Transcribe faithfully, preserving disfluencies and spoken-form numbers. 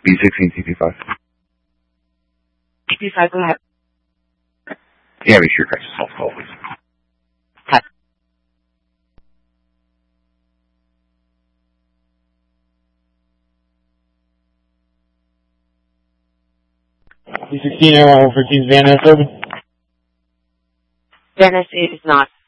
B sixteen C P five. C P five, go ahead. Yeah, make sure crisis self call, please. Hi. B sixteen, Airline one fifteen, Van Ness open. Venice is not